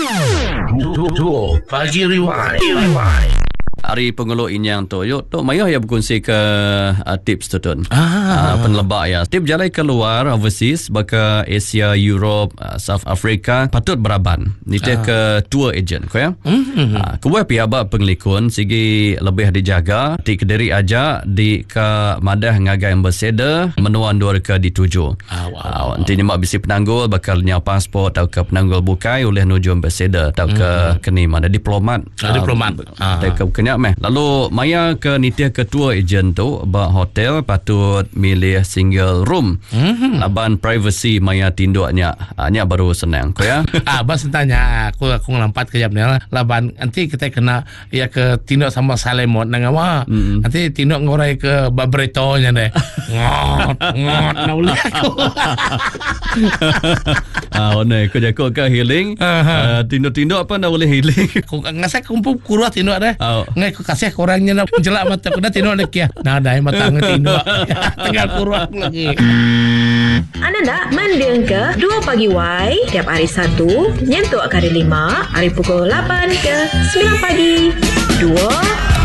Duo Pagi Rewind. Hari pengeluk inyang tu yuk Tok Maya ya berkongsi ke tips tu Tun. Penelebak ya. Tip jalan keluar overseas baka Asia, Europe, South Africa patut beraban. Nita ke tour agent ko ya. Kuai piaba penglikun sigi lebih dijaga di Kediri aja di ke madah ngagai ambassador menuan dua ke dituju. Nanti nyemak bisi penanggul bakal nyau pasport atau ke penanggul bukai oleh nuju ambassador atau ke keni mana diplomat. Diplomat. Ke kenya meh. Lalu maya ke nitia ketua agent tu ba hotel patut milih single room. Laban privacy maya tinduknya. Nya baru senang ko ya. Bas tanya aku ngelampat ke jabnya laban nanti kita kena ya ke tinduk sama salemot nang awa. Nanti tinduk ngorai ke babretonya deh. Ngot nak boleh aku. Onai ko jako ke healing. Tinduk-tinduk apa nak boleh healing. Aku ngasih kumpul kurus tinduk deh. Ngai aku kasih orangnya nak jelak mata aku dah tinduk lagi ya. Nah dah mata tinduk. Tinggal kurus lagi. Anda nak mendengar ke 2 Pagi Y tiap hari Sabtu nyentuk hari 5 hari pukul 8 ke 9 pagi. 2